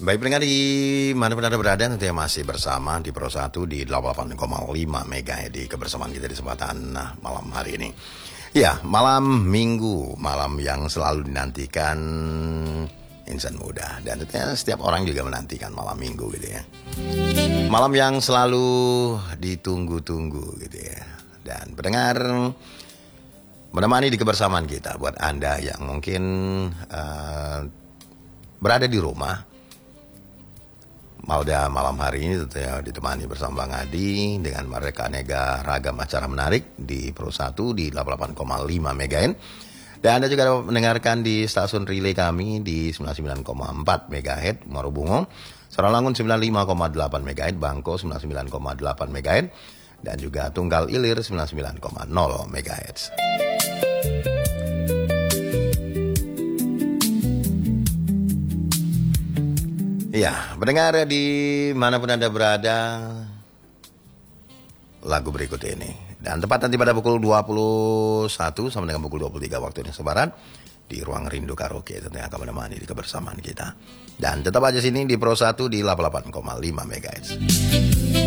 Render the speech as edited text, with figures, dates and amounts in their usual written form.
Baik pendengar di mana pun Anda berada, tentunya masih bersama di Pro 1 di 88,5 MHz di kebersamaan kita di kesempatan malam hari ini. Ya, malam Minggu, malam yang selalu dinantikan insan muda, dan tentunya setiap orang juga menantikan malam Minggu gitu ya. Malam yang selalu ditunggu-tunggu gitu ya. Dan pendengar, menemani di kebersamaan kita buat Anda yang mungkin berada di rumah. Pada malam hari ini tentunya ditemani bersama Bang Adi dengan mereka aneka ragam acara menarik di Pro 1 di 88,5 MHz. Dan Anda juga dapat mendengarkan di stasiun relay kami di 99,4 MHz Marubungo, Saralangun 95,8 MHz, Bangko 99,8 MHz, dan juga Tunggal Ilir 99,0 MHz. Ya, pendengar di manapun Anda berada, lagu berikut ini. Dan tepat nanti pada pukul 21 sampai dengan pukul 23 waktu Indonesia Barat di Ruang Rindu Karaoke tentunya akan menemani di kebersamaan kita. Dan tetap aja sini di Pro 1 di 88,5 MHz.